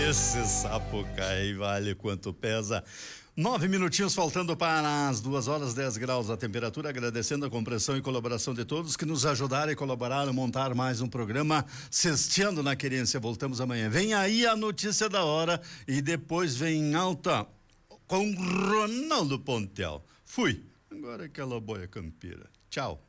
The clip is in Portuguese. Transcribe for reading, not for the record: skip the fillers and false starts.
Esse Sapucaí vale quanto pesa. 9 minutinhos faltando para as 2 horas, 10 graus a temperatura, agradecendo a compreensão e colaboração de todos que nos ajudaram e colaboraram a montar mais um programa Sexteando na Querência. Voltamos amanhã. Vem aí a notícia da hora e depois vem em alta com Ronaldo Pontel. Fui. Agora é aquela boia campira. Tchau.